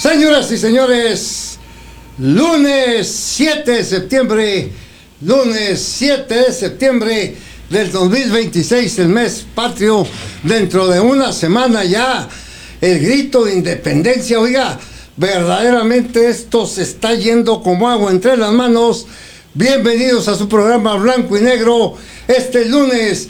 Señoras y señores, lunes 7 de septiembre, del 2026, el mes patrio. Dentro de una semana ya el grito de independencia. Oiga, verdaderamente esto se está yendo como agua entre las manos. Bienvenidos a su programa Blanco y Negro este lunes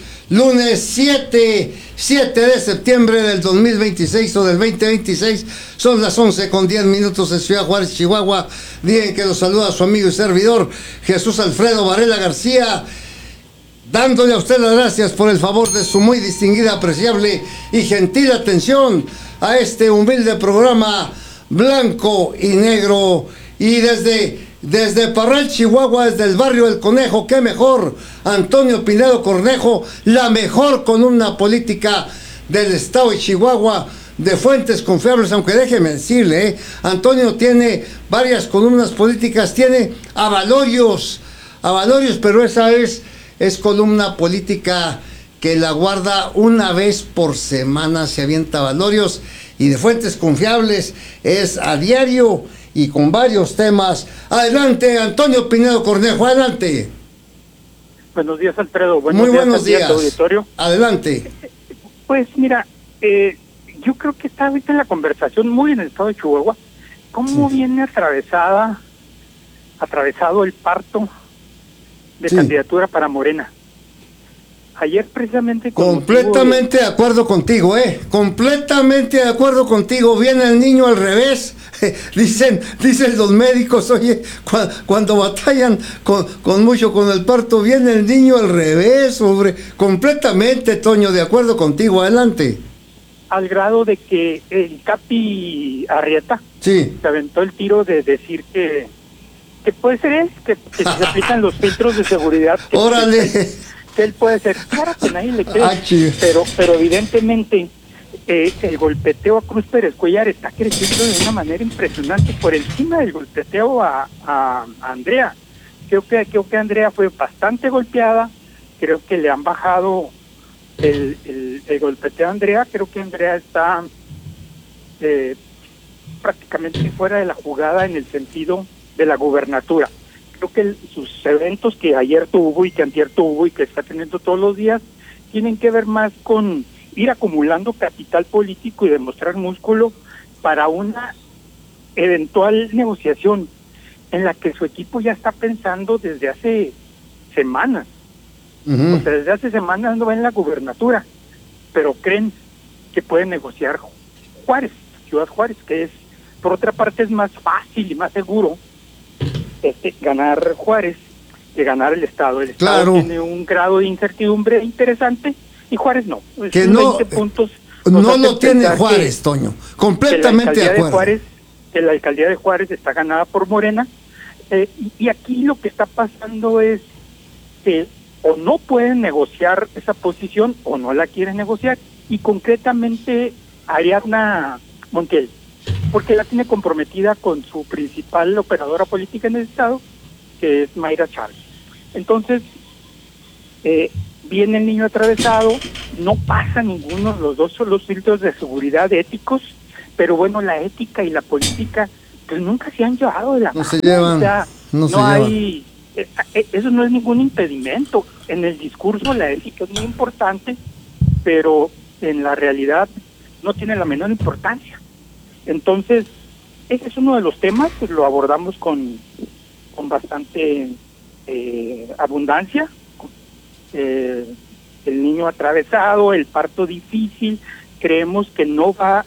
7 de septiembre del 2026 o del 2026. Son las 11:10 en Ciudad Juárez, Chihuahua. Día en que los saluda su amigo y servidor Jesús Alfredo Varela García, dándole a usted las gracias por el favor de su muy distinguida, apreciable y gentil atención a este humilde programa Blanco y Negro. Y desde Parral, Chihuahua, desde el barrio El Conejo, qué mejor, Antonio Pinedo Cornejo, la mejor columna política del estado de Chihuahua, de fuentes confiables. Aunque déjeme decirle, Antonio tiene varias columnas políticas, tiene Avalorios, pero esa es columna política que la guarda una vez por semana, se avienta Avalorios, y de fuentes confiables es a diario y con varios temas. Adelante, Antonio Pinedo Cornejo, adelante. Buenos días, Alfredo. Muy buenos días. Auditorio. Adelante. Pues mira, yo creo que está ahorita en la conversación muy en el estado de Chihuahua, cómo viene atravesado el parto de candidatura para Morena. Ayer precisamente... Completamente de acuerdo contigo, completamente de acuerdo contigo. Viene el niño al revés. Dicen los médicos, oye, cuando batallan con el parto, viene el niño al revés, hombre. Completamente, Toño, de acuerdo contigo. Adelante. Al grado de que el Capi Arrieta se aventó el tiro de decir que puede ser que si se aplican los filtros de seguridad. ¡Órale! Que él puede ser. Claro que nadie le cree, pero evidentemente el golpeteo a Cruz Pérez Cuellar está creciendo de una manera impresionante, por encima del golpeteo a Andrea. Creo que Andrea fue bastante golpeada. Creo que le han bajado el golpeteo a Andrea. Creo que Andrea está prácticamente fuera de la jugada en el sentido de la gubernatura. Creo que sus eventos que ayer tuvo y que antier tuvo y que está teniendo todos los días tienen que ver más con ir acumulando capital político y demostrar músculo para una eventual negociación en la que su equipo ya está pensando desde hace semanas. O sea, desde hace semanas no ven la gubernatura, pero creen que pueden negociar Ciudad Juárez, que es, por otra parte, es más fácil y más seguro ganar Juárez que ganar el Estado. El Estado tiene un grado de incertidumbre interesante y Juárez no. Que no, 20 puntos no lo tiene Juárez, Toño. Completamente de acuerdo. Que la alcaldía de Juárez está ganada por Morena. Y aquí lo que está pasando es que o no pueden negociar esa posición o no la quieren negociar. Y concretamente Ariadna Montiel, porque la tiene comprometida con su principal operadora política en el estado, que es Mayra Chávez. Entonces, viene el niño atravesado, no pasa ninguno, los dos son los filtros de seguridad éticos, pero bueno, la ética y la política pues nunca se han llevado de la mano. Se llevan, o sea, no hay, eso no es ningún impedimento. En el discurso la ética es muy importante, pero en la realidad no tiene la menor importancia. Entonces, ese es uno de los temas, pues lo abordamos con bastante abundancia. El niño atravesado, el parto difícil, creemos que no va,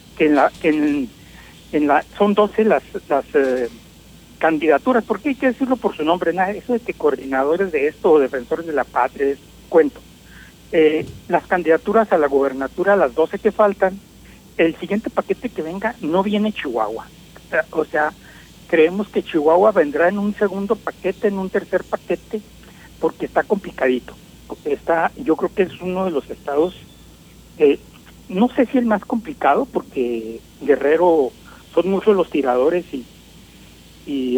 son 12 las candidaturas, porque hay que decirlo por su nombre, nada, eso de que coordinadores de esto o defensores de la patria es cuento. Las candidaturas a la gubernatura, las 12 que faltan, el siguiente paquete que venga no viene Chihuahua. O sea, creemos que Chihuahua vendrá en un segundo paquete, en un tercer paquete, porque está complicadito. Yo creo que es uno de los estados, no sé si el más complicado, porque Guerrero son muchos los tiradores y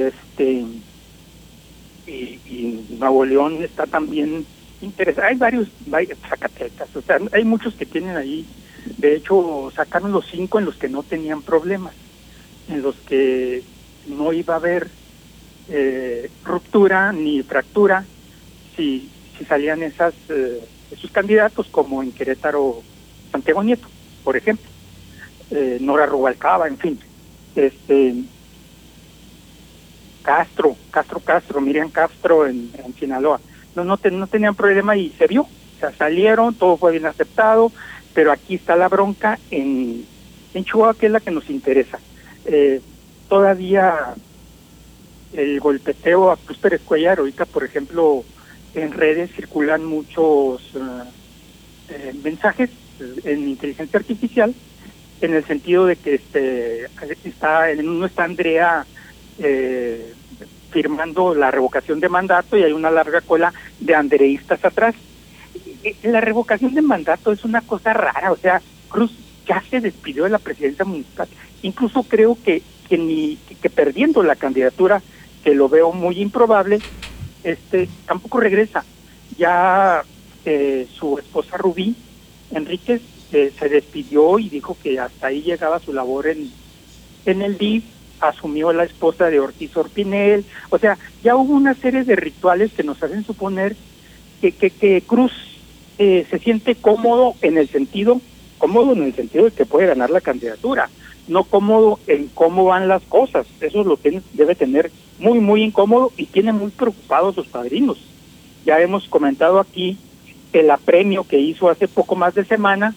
Nuevo León está también interesado. Hay varios Zacatecas, o sea, hay muchos que tienen ahí. De hecho, sacaron los 5 en los que no tenían problemas. en los que no iba a haber ruptura ni fractura si salían esos candidatos, como en Querétaro Santiago Nieto, por ejemplo, Nora Rubalcaba, en fin, Miriam Castro en Sinaloa. No tenían problema y se vio. O sea, salieron, todo fue bien aceptado, pero aquí está la bronca en Chihuahua, que es la que nos interesa. Todavía el golpeteo a Cruz Pérez Cuellar, ahorita, por ejemplo, en redes circulan muchos mensajes en inteligencia artificial, en el sentido de que en uno está Andrea firmando la revocación de mandato y hay una larga cola de andreístas atrás. La revocación de mandato es una cosa rara, o sea, Cruz ya se despidió de la presidencia municipal, incluso creo que perdiendo la candidatura, que lo veo muy improbable, tampoco regresa. Ya su esposa Rubí Enríquez se despidió y dijo que hasta ahí llegaba su labor en el DIF, asumió la esposa de Ortiz Orpinel, o sea, ya hubo una serie de rituales que nos hacen suponer que Cruz se siente cómodo en el sentido de que puede ganar la candidatura, no cómodo en cómo van las cosas. Eso es lo que debe tener muy, muy incómodo y tiene muy preocupados sus padrinos. Ya hemos comentado aquí el apremio que hizo hace poco más de semana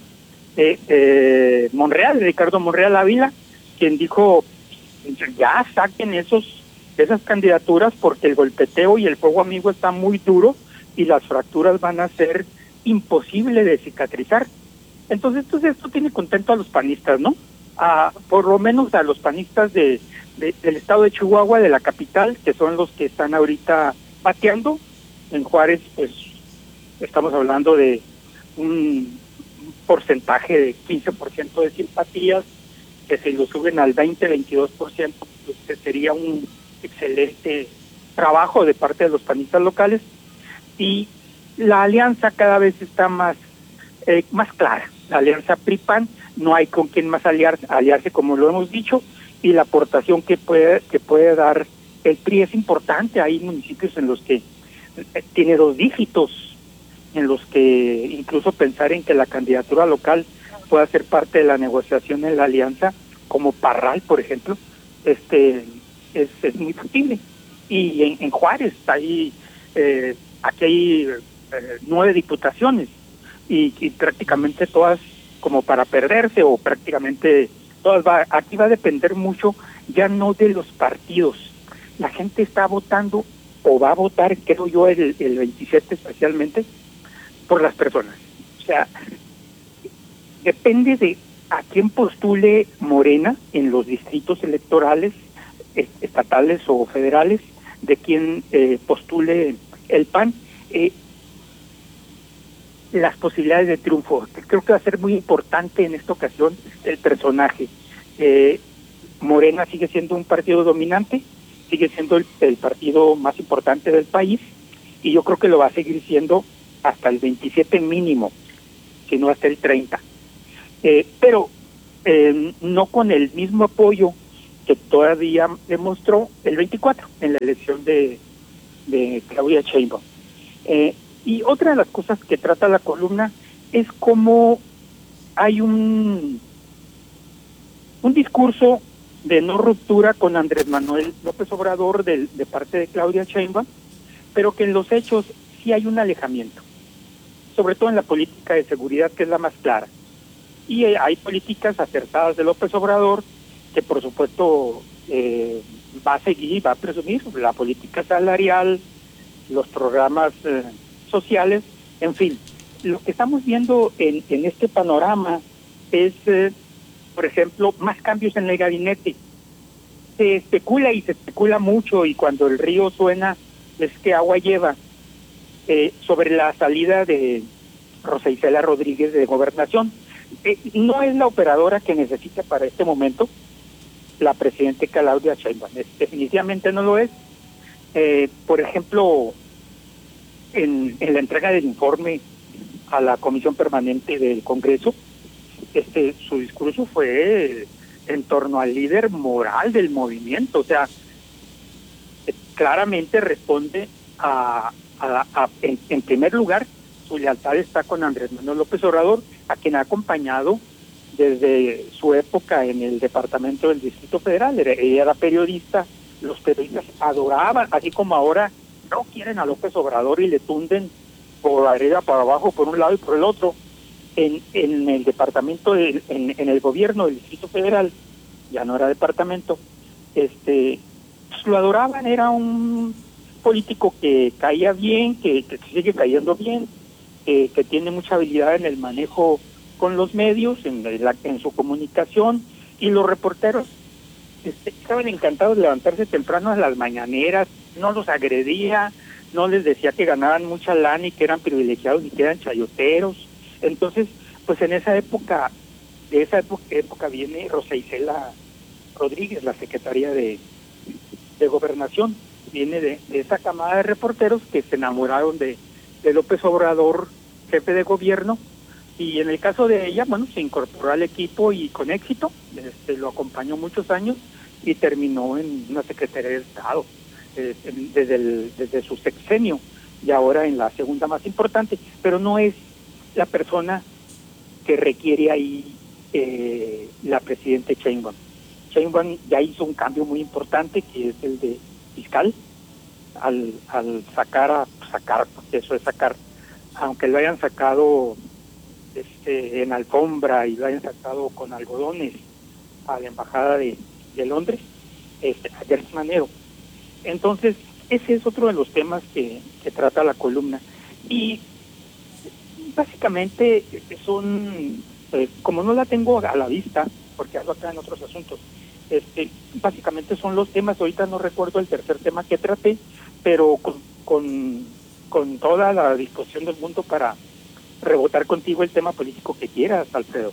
Ricardo Monreal Ávila, quien dijo, ya saquen esas candidaturas porque el golpeteo y el fuego amigo está muy duro y las fracturas van a ser imposible de cicatrizar. Entonces esto tiene contento a los panistas, ¿no? Por lo menos a los panistas del estado de Chihuahua, de la capital, que son los que están ahorita pateando. En Juárez, pues, estamos hablando de un porcentaje de 15% de simpatías, que si lo suben al 20-22%, pues sería un excelente trabajo de parte de los panistas locales. Y la alianza cada vez está más clara. La alianza PRI-PAN, no hay con quién más aliarse, como lo hemos dicho, y la aportación que puede dar el PRI es importante. Hay municipios en los que tiene 2 dígitos, en los que incluso pensar en que la candidatura local pueda ser parte de la negociación en la alianza, como Parral, por ejemplo, es muy factible. Y en Juárez, aquí hay 9 diputaciones, y prácticamente todas como para perderse, o prácticamente todas aquí va a depender mucho ya no de los partidos. La gente está votando, o va a votar, creo yo, el 27 especialmente, por las personas. O sea, depende de a quién postule Morena en los distritos electorales estatales o federales, de quién postule el PAN, las posibilidades de triunfo. Creo que va a ser muy importante en esta ocasión el personaje. Morena sigue siendo un partido dominante, sigue siendo el partido más importante del país, y yo creo que lo va a seguir siendo hasta el 27 mínimo, si no hasta el 30. Pero no con el mismo apoyo que todavía demostró el 24 en la elección de Claudia Sheinbaum. Y otra de las cosas que trata la columna es cómo hay un discurso de no ruptura con Andrés Manuel López Obrador de parte de Claudia Sheinbaum, pero que en los hechos sí hay un alejamiento, sobre todo en la política de seguridad, que es la más clara. Y hay políticas acertadas de López Obrador, que por supuesto va a seguir, va a presumir la política salarial, los programas sociales, en fin. Lo que estamos viendo en este panorama es, por ejemplo, más cambios en el gabinete. Se especula mucho, y cuando el río suena es que agua lleva, sobre la salida de Rosa Isela Rodríguez de Gobernación. No es la operadora que necesita para este momento la presidenta Claudia Sheinbaum, definitivamente no lo es. Por ejemplo, en la entrega del informe a la Comisión Permanente del Congreso, su discurso fue en torno al líder moral del movimiento. O sea, claramente responde en primer lugar, su lealtad está con Andrés Manuel López Obrador, a quien ha acompañado desde su época en el departamento del Distrito Federal. Ella era periodista, los periodistas adoraban, así como ahora no quieren a López Obrador y le tunden por arriba, para abajo, por un lado y por el otro. En el departamento, en el gobierno del Distrito Federal, ya no era departamento, pues lo adoraban, era un político que caía bien, que sigue cayendo bien, que tiene mucha habilidad en el manejo con los medios, en su comunicación, y los reporteros estaban encantados de levantarse temprano a las mañaneras, no los agredía, no les decía que ganaban mucha lana y que eran privilegiados y que eran chayoteros. Entonces, pues en esa época, de esa época viene Rosa Isela Rodríguez, la secretaria de Gobernación, viene de esa camada de reporteros que se enamoraron de López Obrador, jefe de gobierno, y en el caso de ella, bueno, se incorporó al equipo y con éxito, lo acompañó muchos años y terminó en una Secretaría de Estado desde su sexenio y ahora en la segunda más importante, pero no es la persona que requiere ahí la presidenta Sheinbaum. Sheinbaum ya hizo un cambio muy importante, que es el de fiscal, al sacar, porque eso es sacar, aunque lo hayan sacado en alfombra y lo hayan sacado con algodones a la embajada de Londres, a Gertz Manero. Entonces, ese es otro de los temas que trata la columna. Y básicamente son, como no la tengo a la vista, porque ando acá en otros asuntos, básicamente son los temas. Ahorita no recuerdo el tercer tema que traté, pero con toda la disposición del mundo para rebotar contigo el tema político que quieras, Alfredo.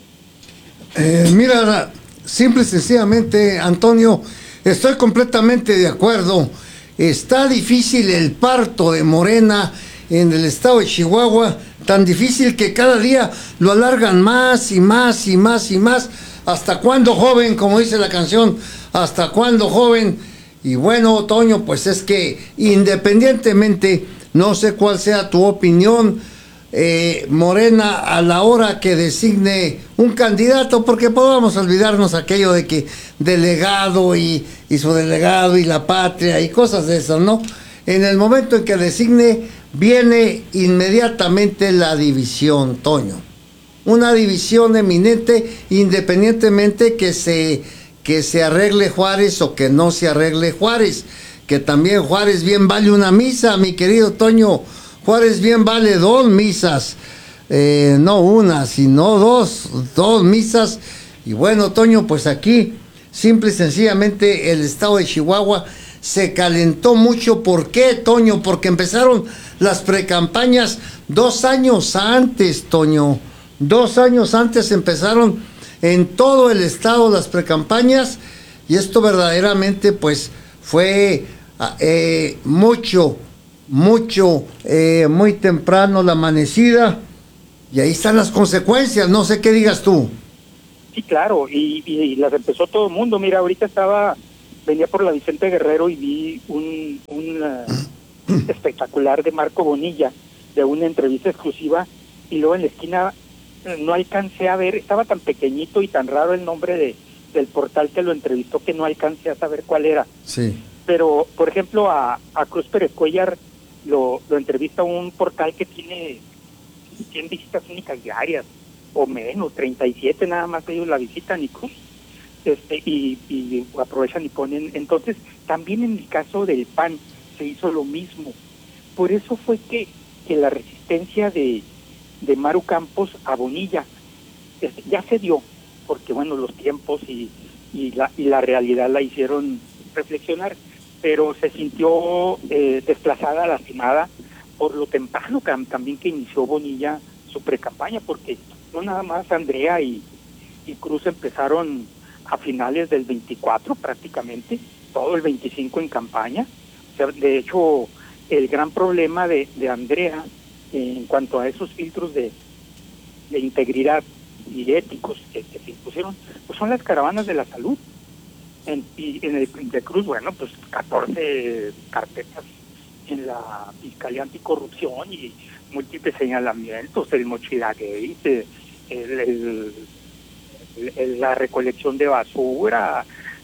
Mira, simple y sencillamente, Antonio, estoy completamente de acuerdo. Está difícil el parto de Morena en el estado de Chihuahua, tan difícil que cada día lo alargan más y más y más y más. ¿Hasta cuándo, joven? Como dice la canción, ¿hasta cuándo, joven? Y bueno, Toño, pues es que independientemente, no sé cuál sea tu opinión, Morena, a la hora que designe un candidato, porque podamos olvidarnos aquello de que delegado y su delegado y la patria y cosas de eso, ¿no? En el momento en que designe, viene inmediatamente la división, Toño. Una división eminente, independientemente que se arregle Juárez o que no se arregle Juárez, que también Juárez bien vale una misa, mi querido Toño. Juárez bien vale 2 misas, no una, sino dos misas. Y bueno, Toño, pues aquí, simple y sencillamente, el estado de Chihuahua se calentó mucho. ¿Por qué, Toño? Porque empezaron las precampañas 2 años antes, Toño. 2 años antes empezaron en todo el estado las precampañas, y esto verdaderamente pues fue muy temprano la amanecida, y ahí están las consecuencias. No sé qué digas tú. Sí, claro, y las empezó todo el mundo. Mira, ahorita venía por la Vicente Guerrero y vi un espectacular de Marco Bonilla, de una entrevista exclusiva, y luego en la esquina no alcancé a ver, estaba tan pequeñito y tan raro el nombre del portal que lo entrevistó, que no alcancé a saber cuál era. Sí. Pero, por ejemplo, a Cruz Pérez Cuellar lo entrevista un portal que tiene 100 visitas únicas diarias, o menos, 37 nada más ellos la visitan, y Cruz, y aprovechan y ponen. Entonces, también en el caso del PAN se hizo lo mismo. Por eso fue que la resistencia de Maru Campos a Bonilla ya se dio, porque bueno, los tiempos y la realidad la hicieron reflexionar, pero se sintió desplazada, lastimada por lo temprano también que inició Bonilla su precampaña, porque no nada más Andrea y Cruz empezaron a finales del 24 prácticamente, todo el 25 en campaña. O sea, de hecho, el gran problema de Andrea en cuanto a esos filtros de integridad y éticos que se impusieron, pues son las caravanas de la salud. Y en el de Cruz, bueno, pues 14 carpetas en la Fiscalía Anticorrupción y múltiples señalamientos, el Mochilagate, la recolección de basura,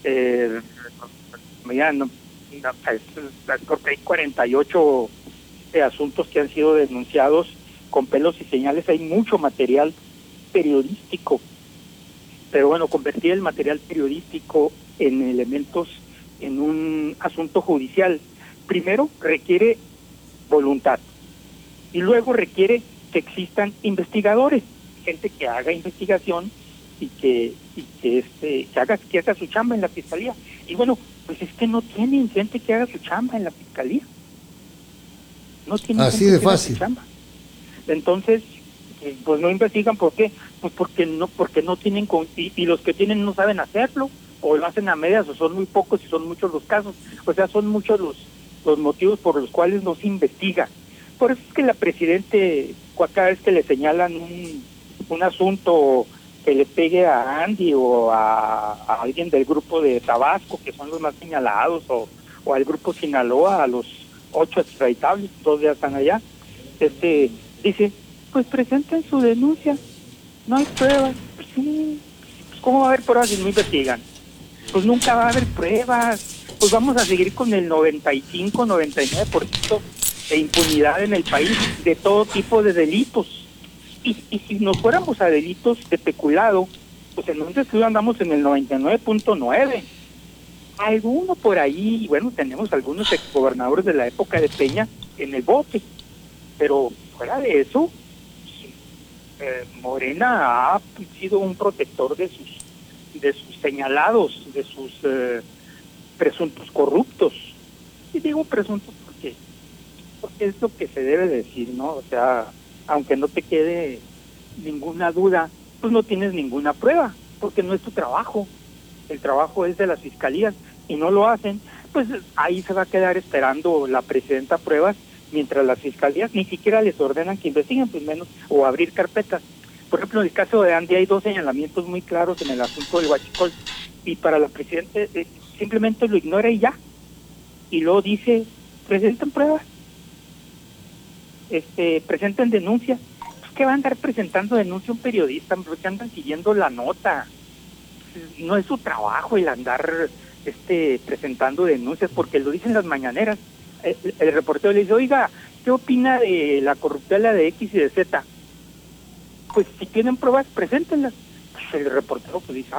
mira, creo que hay 48 asuntos que han sido denunciados con pelos y señales. Hay mucho material periodístico, pero bueno, convertir el material periodístico en elementos en un asunto judicial, primero requiere voluntad y luego requiere que existan investigadores, gente que haga investigación y que haga su chamba en la fiscalía. Y bueno, pues es que no tienen gente que haga su chamba en la fiscalía. No tienen así gente de que haga fácil. su chamba. Entonces, pues no investigan. ¿Por qué? Pues porque no tienen y los que tienen no saben hacerlo, o lo hacen a medias, o son muy pocos y son muchos los casos. O sea, son muchos los motivos por los cuales no se investiga. Por eso es que la Presidente, cada vez que le señalan un asunto que le pegue a Andy o a alguien del grupo de Tabasco, que son los más señalados, o al grupo Sinaloa, a los 8 extraditables, 2 ya están allá, dice, pues presenten su denuncia, no hay pruebas. Pues sí, pues ¿cómo va a haber pruebas si no investigan? Pues nunca va a haber pruebas, pues vamos a seguir con el 95-99% de impunidad en el país de todo tipo de delitos. Y si nos fuéramos a delitos de peculado, pues entonces andamos en el 99.9. Alguno por ahí, bueno, tenemos algunos exgobernadores de la época de Peña en el bote, pero fuera de eso, Morena ha sido un protector de sus señalados, de sus presuntos corruptos. Y digo presuntos porque es lo que se debe decir, ¿no? O sea, aunque no te quede ninguna duda, pues no tienes ninguna prueba, porque no es tu trabajo. El trabajo es de las fiscalías y no lo hacen, pues ahí se va a quedar esperando la presidenta pruebas, mientras las fiscalías ni siquiera les ordenan que investiguen, pues menos, o abrir carpetas. Por ejemplo, en el caso de Andy hay 2 señalamientos muy claros en el asunto del huachicol, y para la presidenta simplemente lo ignora y ya, y luego dice, presenten pruebas, presenten denuncias. Pues, ¿qué va a andar presentando denuncia un periodista? Porque andan siguiendo la nota. No es su trabajo el andar presentando denuncias, porque lo dicen las mañaneras. El reportero le dice, oiga, ¿qué opina de la corruptela de X y de Z? Pues si tienen pruebas, preséntenlas. Pues el reportero pues dice,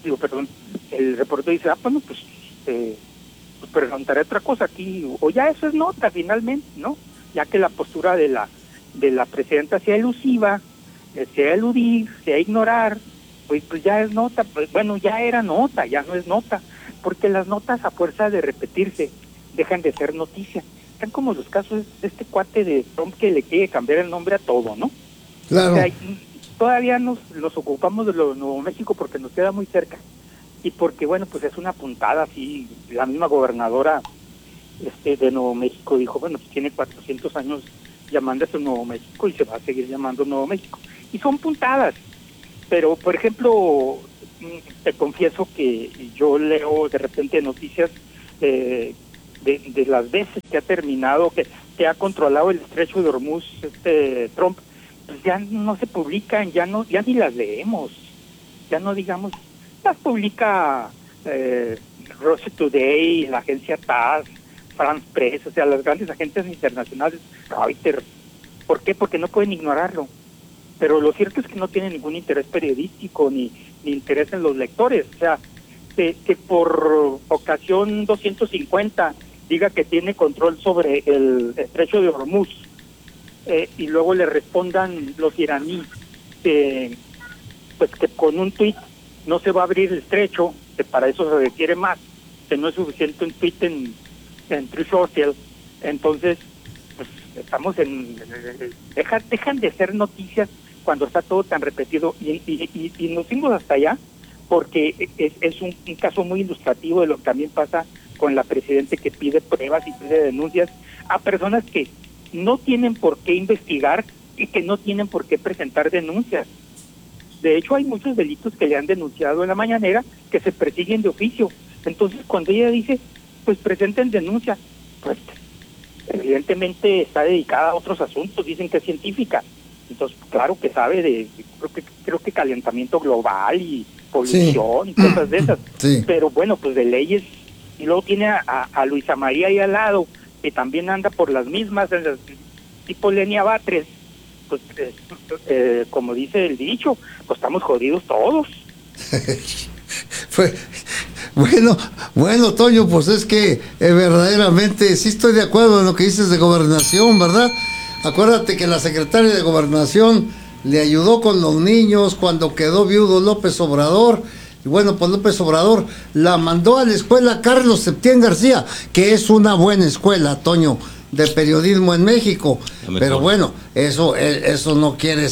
el reportero dice, bueno, pues preguntaré otra cosa aquí, o ya eso es nota finalmente, ¿no? Ya que la postura de la presidenta sea elusiva, sea eludir, sea ignorar, pues ya es nota. Pues bueno, ya era nota, ya no es nota, porque las notas a fuerza de repetirse dejan de ser noticia. Están como los casos de este cuate de Trump que le quiere cambiar el nombre a todo, ¿no? Claro. O sea, todavía nos ocupamos de lo de Nuevo México porque nos queda muy cerca, y porque, bueno, pues es una puntada así. La misma gobernadora de Nuevo México dijo, bueno, pues tiene 400 años llamándose Nuevo México y se va a seguir llamando Nuevo México. Y son puntadas. Pero, por ejemplo, te confieso que yo leo de repente noticias de las veces que ha terminado, que ha controlado el estrecho de Hormuz Trump, pues ya no se publican, ya ni las leemos. Ya no digamos, las publica Russia Today, la agencia TASS, France Press, o sea, las grandes agencias internacionales, Reuters. ¿Por qué? Porque no pueden ignorarlo. Pero lo cierto es que no tiene ningún interés periodístico ni interés en los lectores. O sea, que por ocasión 250 diga que tiene control sobre el estrecho de Hormuz, y luego le respondan los iraníes pues que con un tuit no se va a abrir el estrecho, que para eso se requiere más, que no es suficiente un tuit en Truth Social. Entonces, pues estamos dejan de ser noticias cuando está todo tan repetido, y nos fuimos hasta allá porque es un caso muy ilustrativo de lo que también pasa con la presidenta, que pide pruebas y pide denuncias a personas que no tienen por qué investigar y que no tienen por qué presentar denuncias. De hecho, hay muchos delitos que le han denunciado en la mañanera que se persiguen de oficio. Entonces, cuando ella dice, pues presenten denuncia, pues evidentemente está dedicada a otros asuntos, dicen que es científica. Entonces, claro que sabe de, creo que calentamiento global y polución y cosas de esas. Sí. Pero bueno, pues de leyes. Y luego tiene a Luisa María ahí al lado, que también anda por las mismas, tipo Lenia Batres. Pues, como dice el dicho, pues estamos jodidos todos. Bueno, Toño, pues es que verdaderamente sí estoy de acuerdo en lo que dices de gobernación, ¿verdad? Acuérdate que la secretaria de Gobernación le ayudó con los niños cuando quedó viudo López Obrador. Y bueno, pues López Obrador la mandó a la escuela Carlos Septién García, que es una buena escuela, Toño, de periodismo en México. Pero bueno, eso no quiere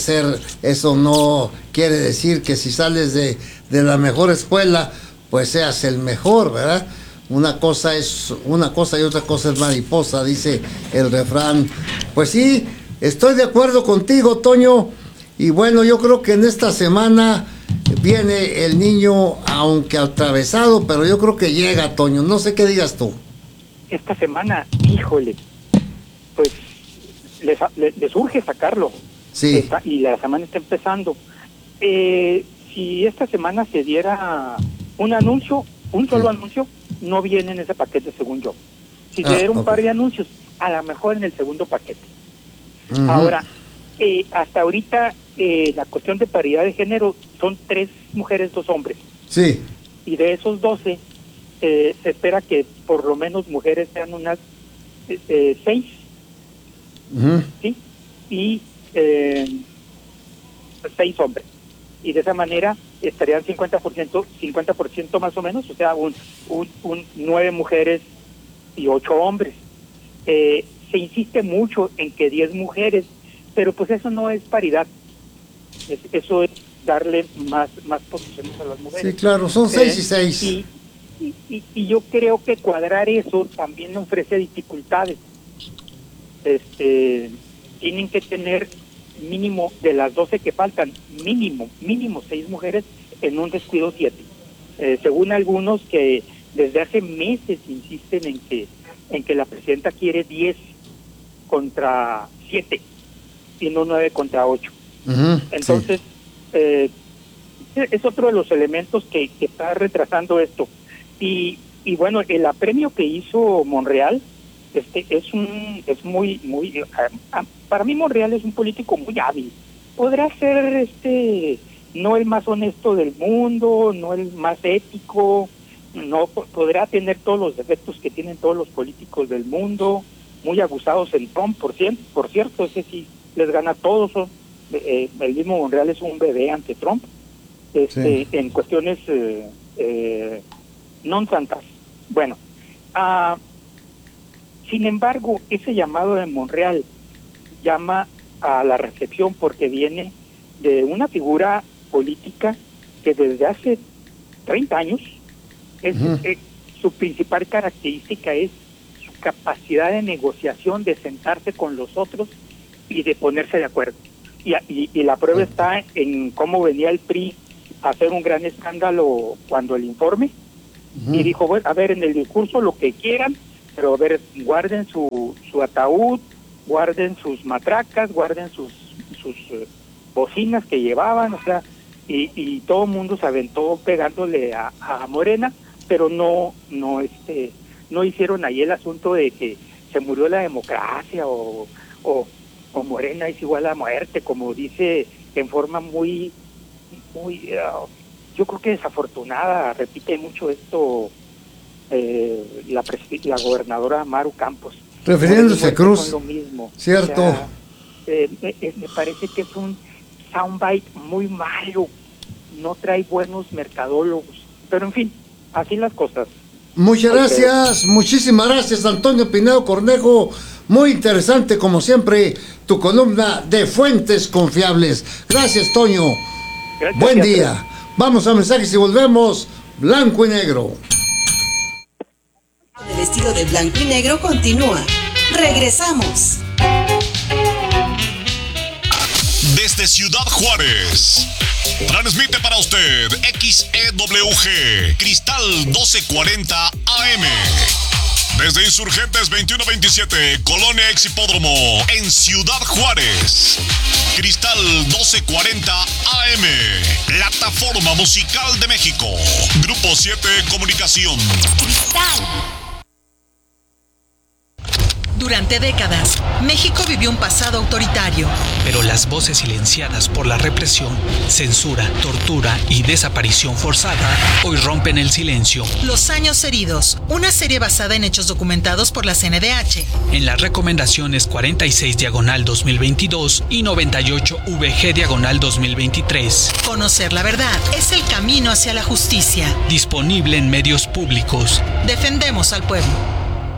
decir que si sales de la mejor escuela, pues seas el mejor, ¿verdad? Una cosa es una cosa y otra cosa es mariposa, dice el refrán. Pues sí, estoy de acuerdo contigo, Toño. Y bueno, yo creo que en esta semana viene el niño, aunque atravesado, pero yo creo que llega, Toño. No sé qué digas tú. Esta semana, híjole, pues les urge sacarlo. Sí. Y la semana está empezando. Si esta semana se diera un anuncio, un solo anuncio, no viene en ese paquete, según yo. Si se diera un par de anuncios, a lo mejor en el segundo paquete. Ahora, hasta ahorita, la cuestión de paridad de género son 3 mujeres, 2 hombres. Sí. Y de esos 12, se espera que por lo menos mujeres sean unas 6. ¿Sí? Y 6 hombres. Y de esa manera estarían 50% más o menos, o sea, un 9 mujeres y 8 hombres. Se insiste mucho en que 10 mujeres, pero pues eso no es paridad. Eso es darle más posiciones a las mujeres. Sí, claro, son 6 y 6. Y yo creo que cuadrar eso también ofrece dificultades. Tienen que tener mínimo de las 12 que faltan, mínimo 6 mujeres, en un descuido 7. Según algunos que desde hace meses insisten en que la presidenta quiere 10 contra 7 y no 9 contra 8. Entonces, es otro de los elementos que está retrasando esto. Y bueno, el apremio que hizo Monreal, es muy para mí Monreal es un político muy hábil. Podrá ser no el más honesto del mundo, no el más ético, no podrá tener todos los defectos que tienen todos los políticos del mundo, muy abusados en Trump, por cierto, ese sí les gana a todos. El mismo Monreal es un bebé ante Trump, sí, en cuestiones non santas. Bueno, sin embargo, ese llamado de Monreal llama a la reflexión porque viene de una figura política que desde hace 30 años su principal característica es su capacidad de negociación, de sentarse con los otros y de ponerse de acuerdo. Y la prueba está en cómo venía el PRI a hacer un gran escándalo cuando el informe, y dijo, bueno, a ver, en el discurso lo que quieran, pero a ver, guarden su ataúd, guarden sus matracas, guarden sus bocinas que llevaban, o sea, y todo el mundo se aventó pegándole a Morena, pero no hicieron ahí el asunto de que se murió la democracia o Morena es igual a muerte, como dice en forma muy yo creo que desafortunada, repite mucho esto la gobernadora Maru Campos. Refiriéndose a Cruz. Lo mismo. Cierto. O sea, me parece que es un soundbite muy malo, no trae buenos mercadólogos, pero en fin, así las cosas. Muchas gracias, muchísimas gracias, Antonio Pinedo Cornejo. Muy interesante, como siempre, tu columna de fuentes confiables. Gracias, Toño. Gracias, buen día. Vamos a mensajes y volvemos. Blanco y negro. El estilo de blanco y negro continúa. Regresamos. Desde desde Ciudad Juárez. Transmite para usted XEWG Cristal 1240 AM. Desde Insurgentes 2127, Colonia Ex Hipódromo, en Ciudad Juárez. Cristal 1240 AM, plataforma musical de México. Grupo 7 Comunicación. Cristal. Durante décadas, México vivió un pasado autoritario. Pero las voces silenciadas por la represión, censura, tortura y desaparición forzada hoy rompen el silencio. Los años heridos, una serie basada en hechos documentados por la CNDH. En las recomendaciones 46/2022 y 98VG/2023. Conocer la verdad es el camino hacia la justicia. Disponible en medios públicos. Defendemos al pueblo.